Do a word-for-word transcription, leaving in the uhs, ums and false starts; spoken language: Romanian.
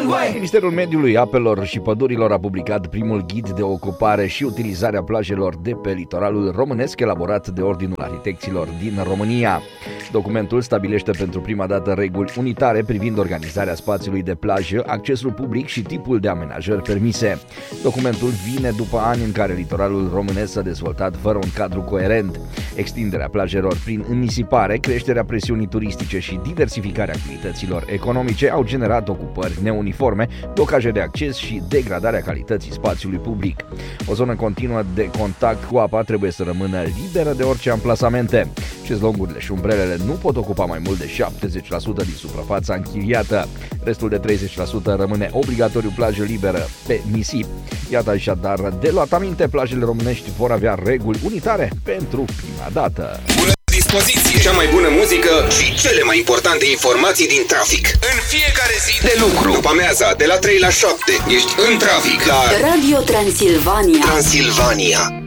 Ministerul Mediului, Apelor și Pădurilor a publicat primul ghid de ocupare și utilizare a plajelor de pe litoralul românesc, elaborat de Ordinul Arhitecților din România. Documentul stabilește pentru prima dată reguli unitare privind organizarea spațiului de plajă, accesul public și tipul de amenajări permise. Documentul vine după ani în care litoralul românesc s-a dezvoltat fără un cadru coerent. Extinderea plajelor prin înnisipare, creșterea presiunii turistice și diversificarea activităților economice au generat ocupări neuniforme, blocaje de acces și degradarea calității spațiului public. O zonă continuă de contact cu apa trebuie să rămână liberă de orice amplasamente. Șezlongurile și umbrelele nu pot ocupa mai mult de șaptezeci la sută din suprafața închiriată. Restul de treizeci la sută rămâne obligatoriu plajă liberă pe nisip. Iată așadar, de luat aminte, plajele românești vor avea reguli unitare pentru prima dată. Bună dispoziție! Cea mai bună muzică și cele mai importante informații din trafic. În fiecare zi de lucru. După amiaza, de la trei la șapte, ești în trafic la Radio Transilvania. Transilvania.